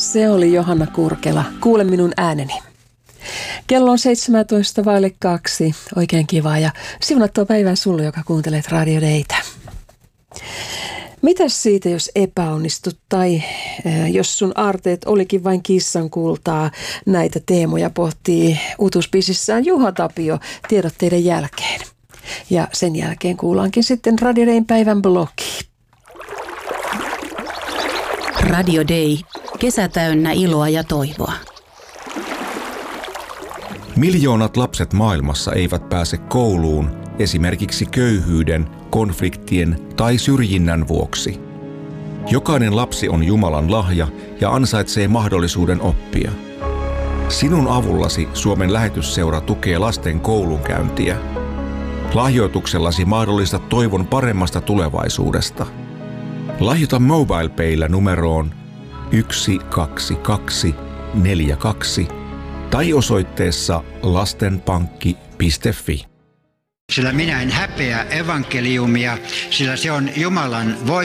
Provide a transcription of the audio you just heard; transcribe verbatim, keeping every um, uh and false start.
Se oli Johanna Kurkela. Kuule minun ääneni. Kello on seitsemäntoista vaille kaksi. Oikein kivaa ja siunattua päivää sulle, joka kuuntelet Radio Daytä. Mitäs siitä, jos epäonnistut tai äh, jos sun aarteet olikin vain kissan kultaa? Näitä teemoja pohtii uutuusbiisissään Juha Tapio tiedotteiden jälkeen. Ja sen jälkeen kuullaankin sitten Radio Dayn päivän blogi. Radio Day. Kesä täynnä iloa ja toivoa. Miljoonat lapset maailmassa eivät pääse kouluun esimerkiksi köyhyyden, konfliktien tai syrjinnän vuoksi. Jokainen lapsi on Jumalan lahja ja ansaitsee mahdollisuuden oppia. Sinun avullasi Suomen lähetysseura tukee lasten koulunkäyntiä. Lahjoituksellasi mahdollistat toivon paremmasta tulevaisuudesta. Lahjoita MobilePayllä numeroon yksi kaksi kaksi neljä kaksi tai osoitteessa lastenpankki piste fi. Sillä minä en häpeä evankeliumia, sillä se on Jumalan voima.